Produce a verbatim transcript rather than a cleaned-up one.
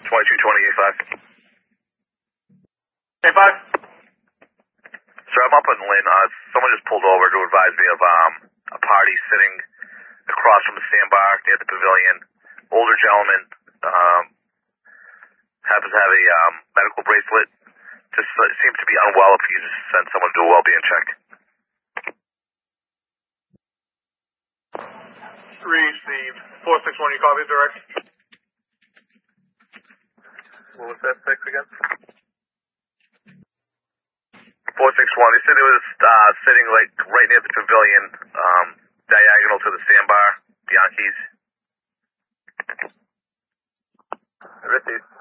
twenty-two twenty-eight five. Hey, five. Sir, I'm up in Lynn. Uh, someone just pulled over to advise me of um, a party sitting across from the sandbar near the pavilion. Older gentleman, um, happens to have a um, medical bracelet. Just uh, seems to be unwell. If you could just send someone to do a well-being check. Received. four six one, you copy direct? What was that six again? four six one. They said it was uh, sitting like right near the pavilion, um, diagonal to the sandbar, Yankees. Received.